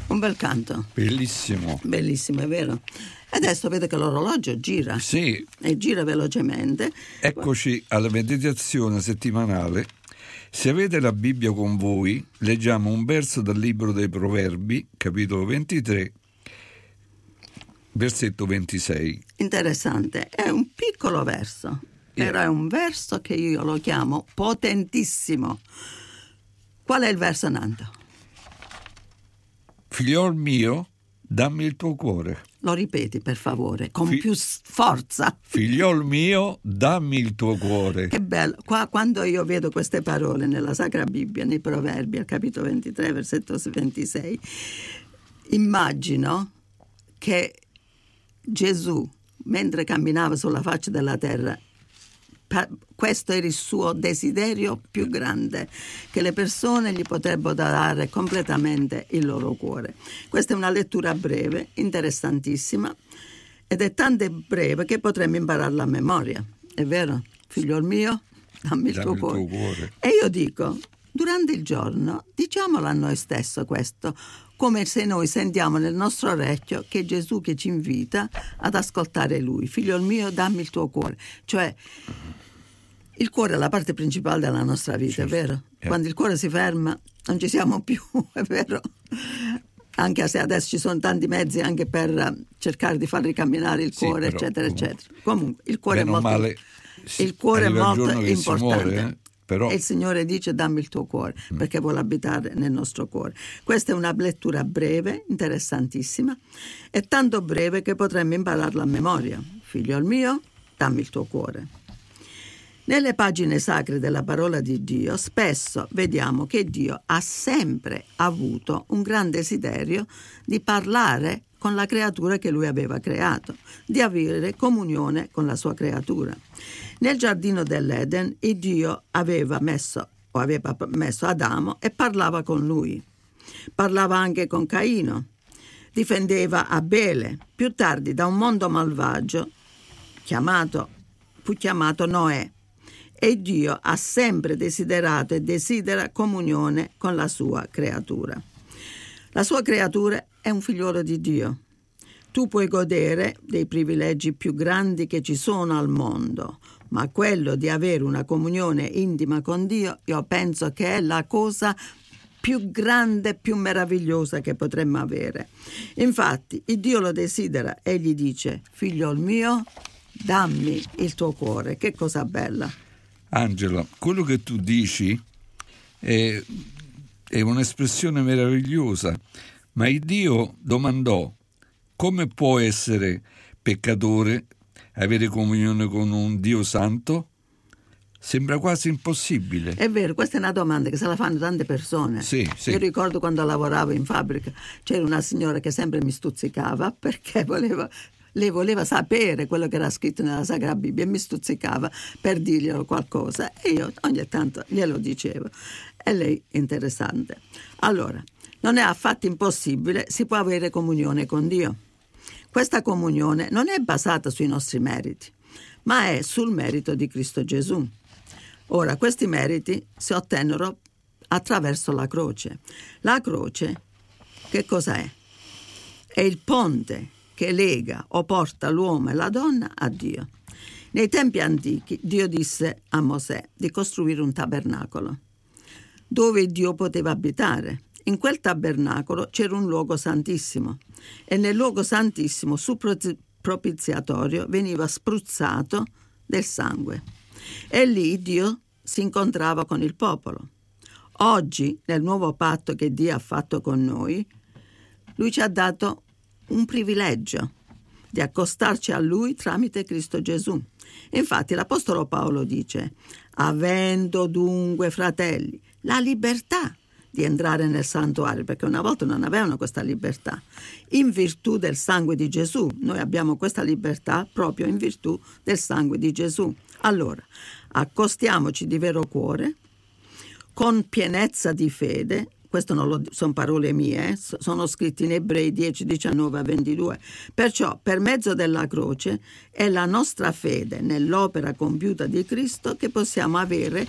Un bel canto. Bellissimo. Bellissimo, è vero. Adesso vedo che l'orologio gira. Sì. E gira velocemente. Eccoci alla meditazione settimanale. Se avete la Bibbia con voi, leggiamo un verso dal libro dei Proverbi, capitolo 23, versetto 26. Interessante, è un piccolo verso, però è un verso che io lo chiamo potentissimo. Qual è il verso, Nando? Figliol mio, dammi il tuo cuore. Lo ripeti, per favore, con più forza. Figliol mio, dammi il tuo cuore. Che bello. Qua, quando io vedo queste parole nella Sacra Bibbia, nei Proverbi, al capitolo 23, versetto 26, immagino che Gesù, mentre camminava sulla faccia della terra, questo era il suo desiderio più grande, che le persone gli potrebbero dare completamente il loro cuore. Questa è una lettura breve, interessantissima, ed è tanto breve che potremmo impararla a memoria. È vero? Figliol mio, dammi il tuo cuore. E io dico, durante il giorno, diciamolo a noi stesso questo, come se noi sentiamo nel nostro orecchio che è Gesù che ci invita ad ascoltare Lui. Figliol mio, dammi il tuo cuore. Cioè, il cuore è la parte principale della nostra vita, certo. È vero? Quando il cuore si ferma non ci siamo più, è vero? Anche se adesso ci sono tanti mezzi anche per cercare di far ricamminare il cuore, però, eccetera, eccetera. Comunque, il cuore è molto, male, il cuore è molto importante. Muore, però... E il Signore dice dammi il tuo cuore, perché vuole abitare nel nostro cuore. Questa è una lettura breve, interessantissima, e tanto breve che potremmo impararla a memoria. Figliol mio, dammi il tuo cuore. Nelle pagine sacre della parola di Dio spesso vediamo che Dio ha sempre avuto un gran desiderio di parlare con la creatura che lui aveva creato, di avere comunione con la sua creatura. Nel giardino dell'Eden il Dio aveva messo Adamo e parlava con lui. Parlava anche con Caino, difendeva Abele. Più tardi da un mondo malvagio fu chiamato Noè. E Dio ha sempre desiderato e desidera comunione con la sua creatura. La sua creatura è un figliolo di Dio. Tu puoi godere dei privilegi più grandi che ci sono al mondo, ma quello di avere una comunione intima con Dio, io penso che è la cosa più grande, più meravigliosa che potremmo avere. Infatti, il Dio lo desidera e gli dice, figliol mio, dammi il tuo cuore. Che cosa bella. Angela, quello che tu dici è un'espressione meravigliosa, ma il Dio domandò come può essere peccatore avere comunione con un Dio santo? Sembra quasi impossibile. È vero, questa è una domanda che se la fanno tante persone. Sì. Io ricordo quando lavoravo in fabbrica, c'era una signora che sempre mi stuzzicava perché lei voleva sapere quello che era scritto nella Sacra Bibbia e mi stuzzicava per dirglielo qualcosa e io ogni tanto glielo dicevo. E lei interessante. Allora, non è affatto impossibile, si può avere comunione con Dio. Questa comunione non è basata sui nostri meriti, ma è sul merito di Cristo Gesù. Ora, questi meriti si ottennero attraverso la croce. La croce, che cos'è? È il ponte che lega o porta l'uomo e la donna a Dio. Nei tempi antichi Dio disse a Mosè di costruire un tabernacolo dove Dio poteva abitare. In quel tabernacolo c'era un luogo santissimo e nel luogo santissimo sul propiziatorio veniva spruzzato del sangue e lì Dio si incontrava con il popolo. Oggi, nel nuovo patto che Dio ha fatto con noi, Lui ci ha dato un privilegio di accostarci a Lui tramite Cristo Gesù. Infatti l'Apostolo Paolo dice, avendo dunque, fratelli, la libertà di entrare nel santuario, perché una volta non avevano questa libertà, in virtù del sangue di Gesù. Noi abbiamo questa libertà proprio in virtù del sangue di Gesù. Allora, accostiamoci di vero cuore, con pienezza di fede. Questo non sono parole mie, sono scritti in Ebrei 10, 19 a 22. Perciò, per mezzo della croce, è la nostra fede nell'opera compiuta di Cristo che possiamo avere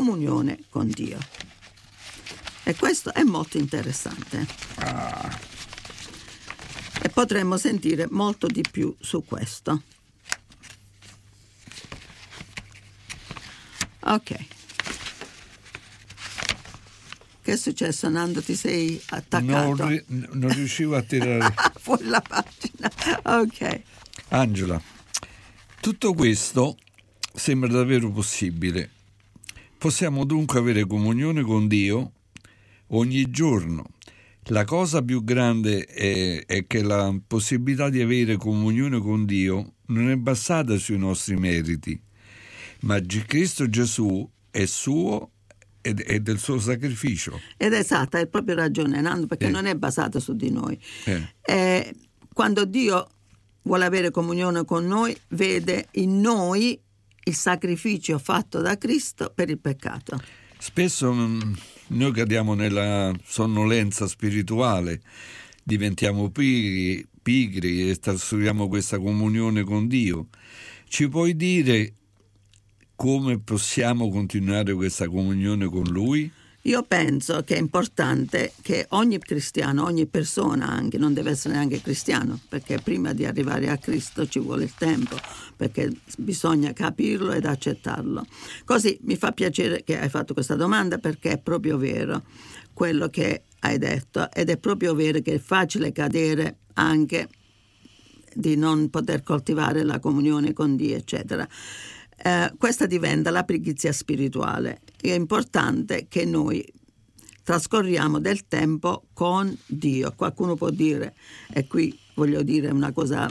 comunione con Dio. E questo è molto interessante. potremmo sentire molto di più su questo. Ok. Che è successo, Nando? Ti sei attaccato? Non riuscivo a tirare fuori la pagina. Ok. Angela, tutto questo sembra davvero possibile. Possiamo dunque avere comunione con Dio ogni giorno. La cosa più grande è che la possibilità di avere comunione con Dio non è basata sui nostri meriti, ma Cristo Gesù è suo e del suo sacrificio. Ed è esatta, hai proprio ragione, Nando, perché non è basata su di noi. Quando Dio vuole avere comunione con noi, vede in noi il sacrificio fatto da Cristo per il peccato. Spesso noi cadiamo nella sonnolenza spirituale, diventiamo pigri e trascuriamo questa comunione con Dio. Ci puoi dire come possiamo continuare questa comunione con Lui? Io penso che è importante che ogni cristiano, ogni persona anche, non deve essere neanche cristiano, perché prima di arrivare a Cristo ci vuole il tempo, perché bisogna capirlo ed accettarlo. Così mi fa piacere che hai fatto questa domanda, perché è proprio vero quello che hai detto, ed è proprio vero che è facile cadere anche di non poter coltivare la comunione con Dio, eccetera. Questa diventa la pigrizia spirituale. È importante che noi trascorriamo del tempo con Dio. Qualcuno può dire, e qui voglio dire una cosa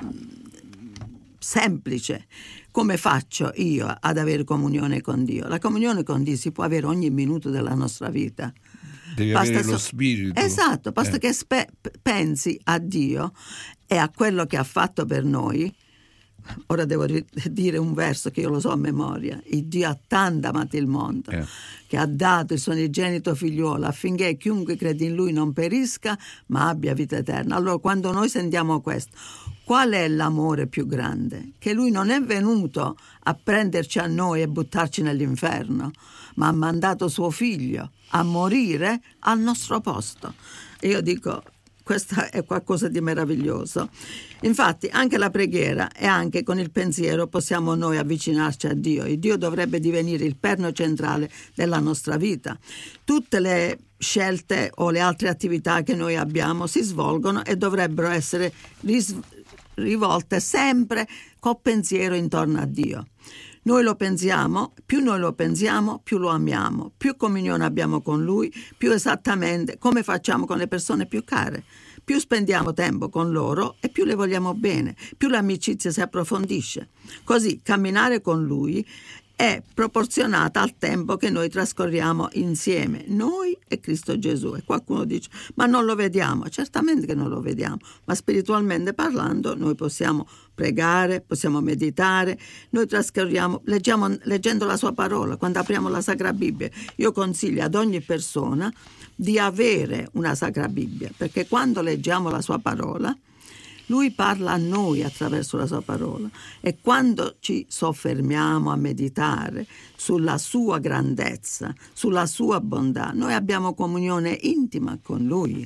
semplice: come faccio io ad avere comunione con Dio? La comunione con Dio si può avere ogni minuto della nostra vita. Devi avere lo spirito. Esatto, basta che pensi a Dio e a quello che ha fatto per noi. Ora devo dire un verso che io lo so a memoria: il Dio ha tanto amato il mondo che ha dato il suo unigenito figliuolo affinché chiunque crede in Lui non perisca ma abbia vita eterna. Allora, quando noi sentiamo questo, qual è l'amore più grande? Che Lui non è venuto a prenderci a noi e buttarci nell'inferno, ma ha mandato suo figlio a morire al nostro posto. E io dico, questo è qualcosa di meraviglioso. Infatti anche la preghiera e anche con il pensiero possiamo noi avvicinarci a Dio. Il Dio dovrebbe divenire il perno centrale della nostra vita. Tutte le scelte o le altre attività che noi abbiamo si svolgono e dovrebbero essere rivolte sempre col pensiero intorno a Dio. Noi lo pensiamo, più lo amiamo, più comunione abbiamo con Lui, più esattamente come facciamo con le persone più care. Più spendiamo tempo con loro e più le vogliamo bene, più l'amicizia si approfondisce. Così camminare con Lui è proporzionata al tempo che noi trascorriamo insieme, noi e Cristo Gesù. E qualcuno dice, ma non lo vediamo. Certamente che non lo vediamo, ma spiritualmente parlando noi possiamo pregare, possiamo meditare, noi trascorriamo leggendo la sua parola. Quando apriamo la Sacra Bibbia, io consiglio ad ogni persona di avere una Sacra Bibbia, perché quando leggiamo la sua parola Lui parla a noi attraverso la sua parola, e quando ci soffermiamo a meditare sulla sua grandezza, sulla sua bontà, noi abbiamo comunione intima con Lui.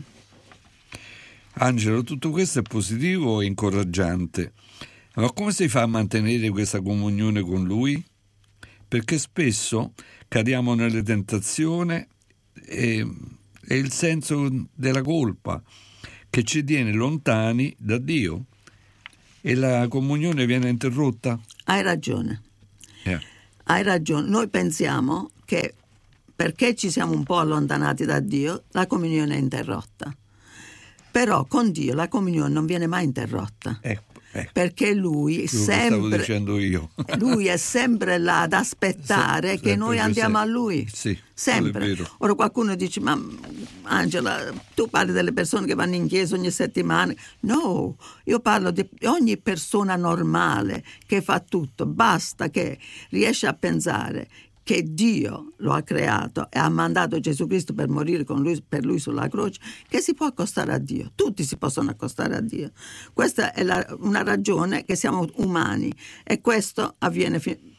Angelo, tutto questo è positivo e incoraggiante, ma come si fa a mantenere questa comunione con Lui? Perché spesso cadiamo nelle tentazioni e il senso della colpa che ci tiene lontani da Dio, e la comunione viene interrotta. Hai ragione. Hai ragione. Noi pensiamo che perché ci siamo un po' allontanati da Dio, la comunione è interrotta. Però con Dio la comunione non viene mai interrotta. Perché Lui stavo dicendo io. Lui è sempre là ad aspettare che noi andiamo a Lui. Sì, sempre. Ora qualcuno dice, ma Angela, tu parli delle persone che vanno in chiesa ogni settimana. No, io parlo di ogni persona normale che fa tutto. Basta che riesce a pensare che Dio lo ha creato e ha mandato Gesù Cristo per morire per lui sulla croce, che si può accostare a Dio. Tutti si possono accostare a Dio. Questa è una ragione, che siamo umani, e questo avviene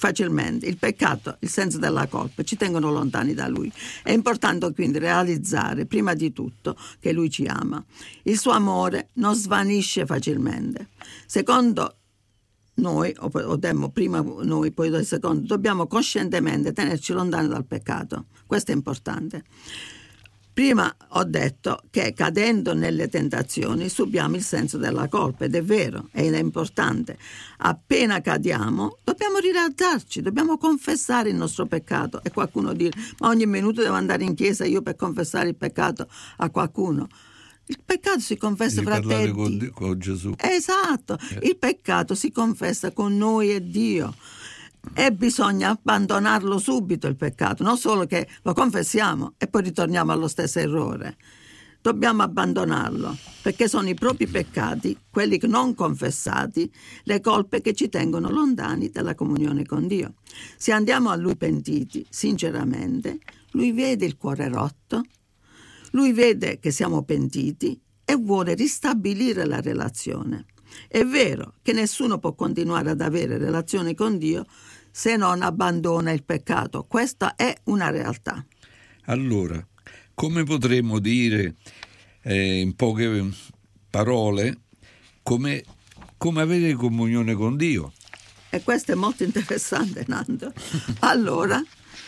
facilmente. Il peccato, il senso della colpa ci tengono lontani da Lui. È importante quindi realizzare prima di tutto che Lui ci ama. Il suo amore non svanisce facilmente. Secondo noi, prima noi, poi secondo, dobbiamo coscientemente tenerci lontani dal peccato. Questo è importante. Prima ho detto che cadendo nelle tentazioni subiamo il senso della colpa, ed è vero, ed è importante. Appena cadiamo dobbiamo rialzarci, dobbiamo confessare il nostro peccato. E qualcuno dice: ma ogni minuto devo andare in chiesa io per confessare il peccato a qualcuno? Il peccato si confessa fra te e Dio. Con Gesù. Esatto, il peccato si confessa con noi e Dio. E bisogna abbandonarlo subito il peccato, non solo che lo confessiamo e poi ritorniamo allo stesso errore. Dobbiamo abbandonarlo, perché sono i propri peccati, quelli non confessati, le colpe che ci tengono lontani dalla comunione con Dio. Se andiamo a Lui pentiti, sinceramente, Lui vede il cuore rotto, Lui vede che siamo pentiti e vuole ristabilire la relazione. È vero che nessuno può continuare ad avere relazione con Dio se non abbandona il peccato. Questa è una realtà. Allora, come potremmo dire in poche parole come avere comunione con Dio? E questo è molto interessante, Nando. Allora,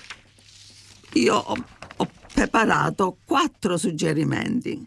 io ho preparato 4 suggerimenti.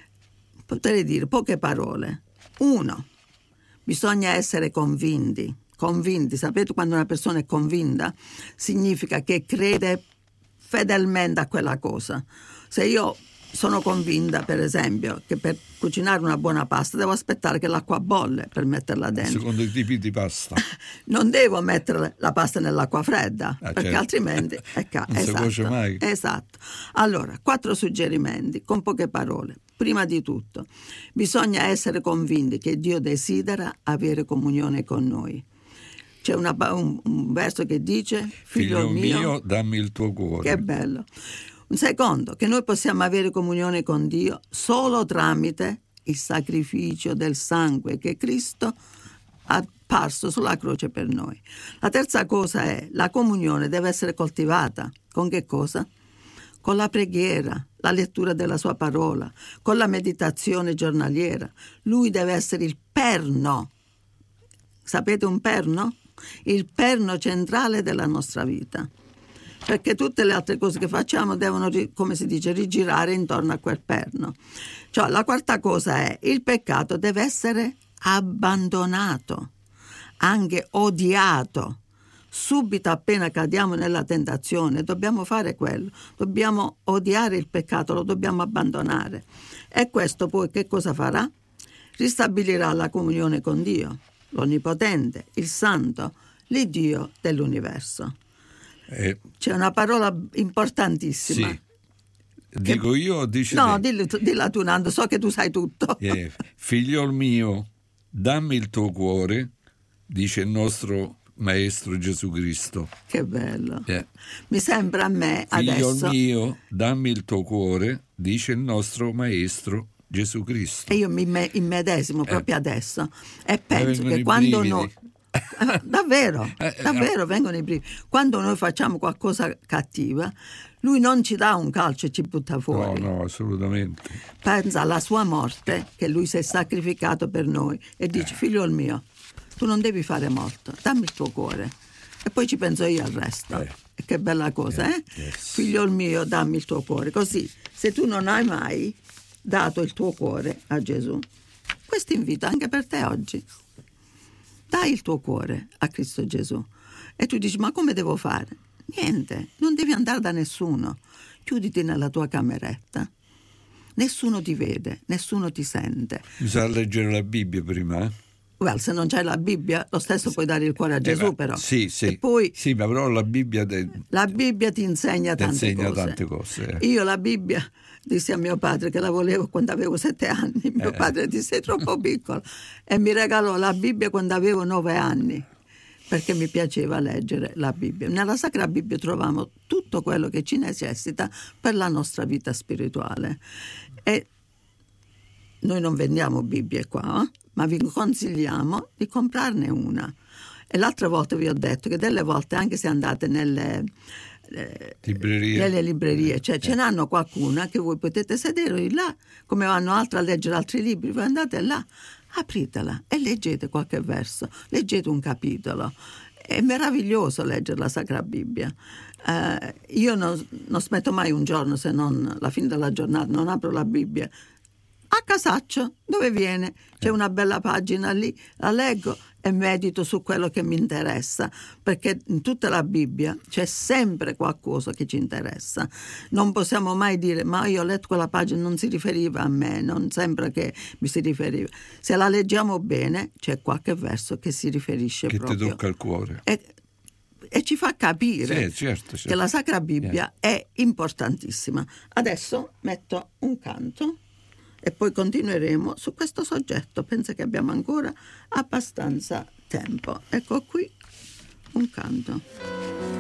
Potrei dire poche parole. 1. Bisogna essere convinti. Sapete, quando una persona è convinta significa che crede fedelmente a quella cosa. Se io sono convinta, per esempio, che per cucinare una buona pasta devo aspettare che l'acqua bolle per metterla dentro. Secondo i tipi di pasta. Non devo mettere la pasta nell'acqua fredda, perché certo. altrimenti non si cuoce mai. Esatto. Allora, 4 suggerimenti con poche parole. Prima di tutto, bisogna essere convinti che Dio desidera avere comunione con noi. C'è un verso che dice: Figlio mio, dammi il tuo cuore. Che bello. Un secondo, che noi possiamo avere comunione con Dio solo tramite il sacrificio del sangue che Cristo ha parso sulla croce per noi. La terza cosa è: la comunione deve essere coltivata. Con che cosa? Con la preghiera, la lettura della sua parola, con la meditazione giornaliera. Lui deve essere il perno. Sapete un perno? Il perno centrale della nostra vita. Perché tutte le altre cose che facciamo devono, come si dice, rigirare intorno a quel perno. Cioè, la quarta cosa è: il peccato deve essere abbandonato, anche odiato. Subito appena cadiamo nella tentazione dobbiamo fare quello, dobbiamo odiare il peccato, lo dobbiamo abbandonare. E questo poi che cosa farà? Ristabilirà la comunione con Dio, l'Onnipotente, il Santo, l'Iddio dell'universo. C'è una parola importantissima. Sì. Dico io o dici no, te? Dilla tu, Nando, so che tu sai tutto. Figliol mio, dammi il tuo cuore, dice il nostro Maestro Gesù Cristo. Che bello. Mi sembra a me Figliol adesso. mio, dammi il tuo cuore, dice il nostro Maestro Gesù Cristo. E io mi immedesimo proprio adesso e penso che quando noi davvero vengono i brividi. Quando noi facciamo qualcosa cattiva, lui non ci dà un calcio e ci butta fuori. No, assolutamente. Pensa alla sua morte, che lui si è sacrificato per noi, e dice: figliol mio, tu non devi fare molto, dammi il tuo cuore e poi ci penso io al resto. E che bella cosa, Yes. Figliol mio, dammi il tuo cuore. Così, se tu non hai mai dato il tuo cuore a Gesù, questo invito anche per te oggi. Dai il tuo cuore a Cristo Gesù. E tu dici: ma come devo fare? Niente, non devi andare da nessuno. Chiuditi nella tua cameretta. Nessuno ti vede, nessuno ti sente. Bisogna leggere la Bibbia prima, Well, se non c'è la Bibbia, lo stesso puoi dare il cuore a Gesù, però. Sì. E poi, sì, ma però la Bibbia ti insegna tante cose. Io la Bibbia dissi a mio padre, che la volevo quando avevo 7 anni. Mio padre disse: sei troppo piccolo. E mi regalò la Bibbia quando avevo 9 anni, perché mi piaceva leggere la Bibbia. Nella Sacra Bibbia troviamo tutto quello che ci necessita per la nostra vita spirituale. E noi non vendiamo Bibbie qua, ma vi consigliamo di comprarne una E l'altra volta vi ho detto che delle volte, anche se andate nelle librerie, cioè ce n'hanno qualcuna che voi potete sedere là, come vanno altri a leggere altri libri, voi andate là, apritela e leggete qualche verso, leggete un capitolo. È meraviglioso leggere la Sacra Bibbia. Io non smetto mai un giorno, se non la fine della giornata, non apro la Bibbia. A casaccio, dove viene? C'è una bella pagina lì, la leggo e medito su quello che mi interessa, perché in tutta la Bibbia c'è sempre qualcosa che ci interessa. Non possiamo mai dire, ma io ho letto quella pagina, non si riferiva a me, non sembra che mi si riferiva. Se la leggiamo bene, c'è qualche verso che si riferisce che proprio. Che ti tocca il cuore. E ci fa capire certo. che la Sacra Bibbia è importantissima. Adesso metto un canto e poi continueremo su questo soggetto. Penso che abbiamo ancora abbastanza tempo. Ecco qui un canto.